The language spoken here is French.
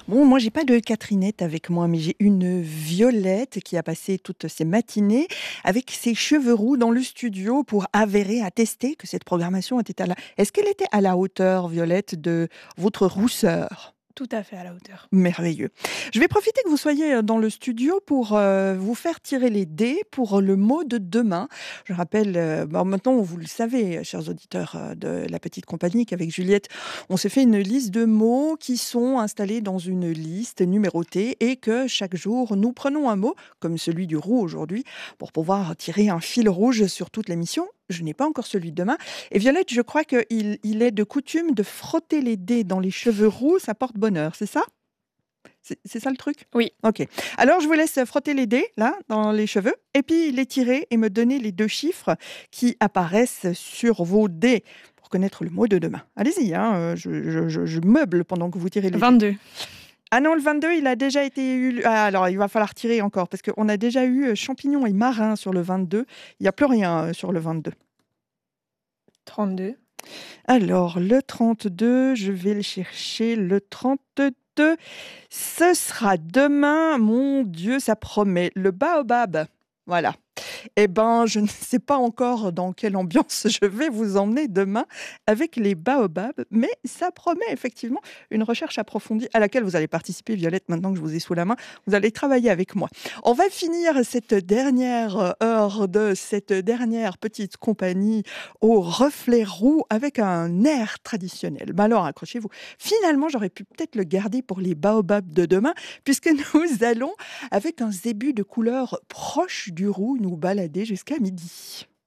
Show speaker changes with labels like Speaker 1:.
Speaker 1: Bon, moi, j'ai pas de Catherinette avec moi, mais j'ai une Violette qui a passé toutes ses matinées avec ses cheveux roux dans le studio pour avérer, attester que cette programmation était à la... Est-ce qu'elle était à la hauteur, Violette, de votre rousseur?
Speaker 2: Tout à fait à la hauteur.
Speaker 1: Merveilleux. Je vais profiter que vous soyez dans le studio pour vous faire tirer les dés pour le mot de demain. Je rappelle, maintenant vous le savez, chers auditeurs de la petite compagnie, qu'avec Juliette, on s'est fait une liste de mots qui sont installés dans une liste numérotée et que chaque jour, nous prenons un mot, comme celui du roux aujourd'hui, pour pouvoir tirer un fil rouge sur toute l'émission. Je n'ai pas encore celui de demain. Et Violette, je crois qu'il est de coutume de frotter les dés dans les cheveux roux, ça porte bonheur, c'est ça? C'est ça le truc?
Speaker 2: Oui.
Speaker 1: OK. Alors je vous laisse frotter les dés, là, dans les cheveux et puis les tirer et me donner les 2 chiffres qui apparaissent sur vos dés pour connaître le mot de demain. Allez-y, hein, je meuble pendant que vous tirez les dés.
Speaker 2: 22.
Speaker 1: Ah non, le 22, il a déjà été eu alors il va falloir tirer encore parce qu'on a déjà eu, champignons et marins sur le 22. Il y a plus rien, sur le 22.
Speaker 2: 32.
Speaker 1: Alors, le 32, je vais le chercher. Le 32, ce sera demain. Mon Dieu, ça promet. Le baobab. Voilà. Eh ben, je ne sais pas encore dans quelle ambiance je vais vous emmener demain avec les baobabs, mais ça promet effectivement une recherche approfondie à laquelle vous allez participer, Violette, maintenant que je vous ai sous la main. Vous allez travailler avec moi. On va finir cette dernière heure de cette dernière petite compagnie au reflet roux avec un air traditionnel. Ben alors, accrochez-vous. Finalement, j'aurais pu peut-être le garder pour les baobabs de demain, puisque nous allons, avec un zébu de couleur proche du roux, nous balader jusqu'à midi.